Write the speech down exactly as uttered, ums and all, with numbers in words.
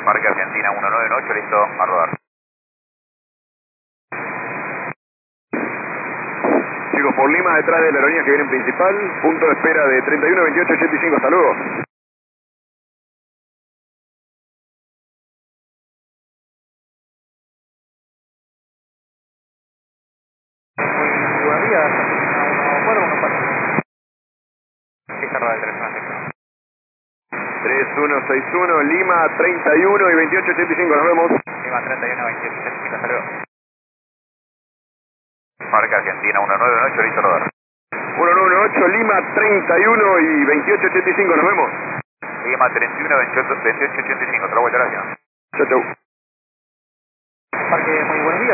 Parque Argentina uno nueve ocho, listo, a rodar. Chicos, por Lima, detrás de la aerolínea que viene en principal, punto de espera de treinta y uno veintiocho ochenta y cinco, hasta luego. Muy buenos días, Argentina uno cuatro, ¿cómo pasa? Fija rodar el tres uno seis uno. tres uno seis uno, Lima, treinta y uno y veintiocho ochenta y cinco, nos vemos. Lima treinta y uno veintiocho ochenta y cinco, hasta luego. Parque Argentina uno nueve ocho, listo, a rodar. uno nueve ocho, Lima, treinta y uno y veintiocho ochenta y cinco, nos vemos. Lima treinta y uno veintiocho ochenta y cinco, otra vuelta, gracias. Chau, chau. Parque, muy buenos días.